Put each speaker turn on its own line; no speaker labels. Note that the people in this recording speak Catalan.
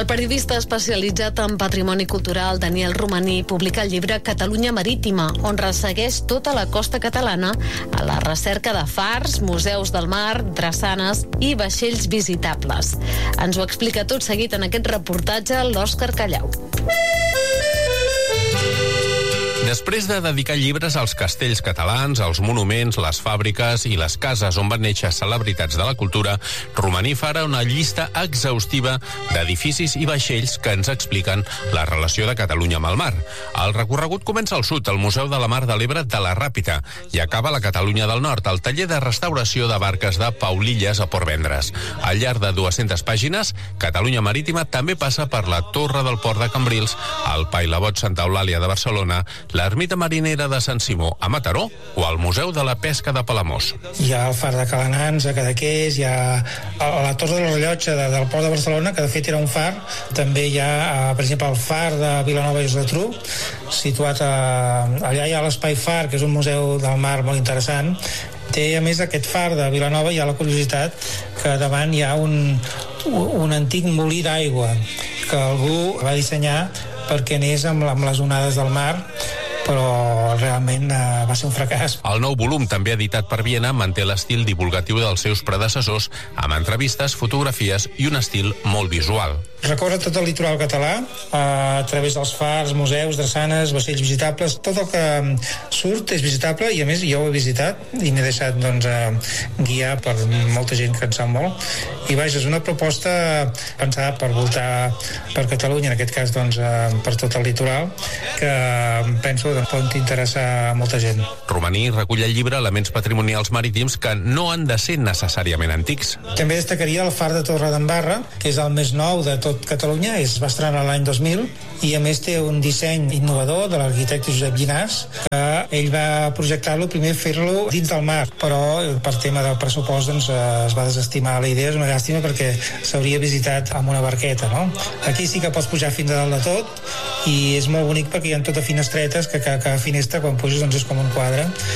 El periodista especialitzat en patrimoni cultural Daniel Romaní publica el llibre Catalunya Marítima, on ressegueix tota la costa catalana a la recerca de fars, museus del mar, drassanes i vaixells visitables. Ens ho explica tot seguit en aquest reportatge l'Òscar Callau.
Després de dedicar llibres als castells catalans, als monuments, les fàbriques i les cases on van néixer celebritats de la cultura, Romaní fa ara una llista exhaustiva d'edificis i vaixells que ens expliquen la relació de Catalunya amb el mar. El recorregut comença al sud, al Museu de la Mar de l'Ebre de la Ràpita, i acaba a la Catalunya del Nord, al taller de restauració de barques de Paulilles a Port Vendres. Al llarg de 200 pàgines, Catalunya Marítima també passa per la Torre del Port de Cambrils, el Pailabot Santa Eulàlia de Barcelona, l'Ermita Marinera de Sant Simó a Mataró o al Museu de la Pesca de Palamós.
Hi ha el far de Calanans a Cadaqués, hi ha la Torre del Rellotge del Port de Barcelona, que de fet era un far. També hi ha, per exemple, el far de Vilanova i Geltrú, situat allà hi ha l'Espai Far, que és un museu del mar molt interessant. Té, a més, aquest far de Vilanova, hi ha la curiositat que davant hi ha un antic molí d'aigua que algú va dissenyar perquè anés amb les onades del mar, però realment va ser un fracàs.
El nou volum, també editat per Viena, manté l'estil divulgatiu dels seus predecessors, amb entrevistes, fotografies i un estil molt visual.
Recorre tot el litoral català a través dels fars, museus, drassanes, vaixells visitables. Tot el que surt és visitable i, a més, jo ho he visitat i m'he deixat guiar per molta gent que en sap molt. I vaja, és una proposta pensada per voltar per Catalunya, en aquest cas per tot el litoral, que penso que pot interessar a molta gent.
Romaní recull al llibre elements patrimonials marítims que no han de ser necessàriament antics.
També destacaria el far de Torredembarra, que és el més nou de tot Catalunya, es va estrenar l'any 2000 i a més té un disseny innovador de l'arquitecte Josep Llinàs, que ell va projectar-lo, primer fer-lo dins del mar, però per tema del pressupost es va desestimar la idea. És una llàstima perquè s'hauria visitat amb una barqueta, no? Aquí sí que pots pujar fins a dalt de tot i és molt bonic perquè hi ha tota finestretes que cada finestra quan puges és com un quadre.